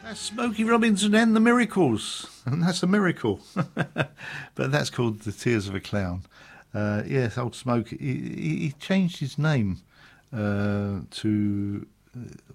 Smokey Robinson and the Miracles, and that's a miracle. But that's called The Tears of a Clown. Yes, old Smokey. He changed his name to